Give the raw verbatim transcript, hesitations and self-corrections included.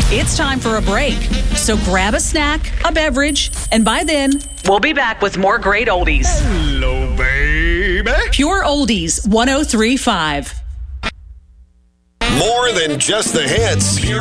it's time for a break. So grab a snack, a beverage, and by then, we'll be back with more great oldies. Hello, baby. Pure Oldies one oh three point five. More than just the hits.